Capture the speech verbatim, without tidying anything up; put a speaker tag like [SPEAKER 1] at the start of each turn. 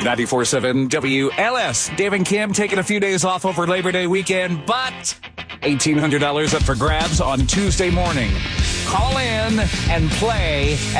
[SPEAKER 1] ninety-four point seven W L S. Dave and Kim taking a few days off over Labor Day weekend, but eighteen hundred dollars up for grabs on Tuesday morning. Call in and play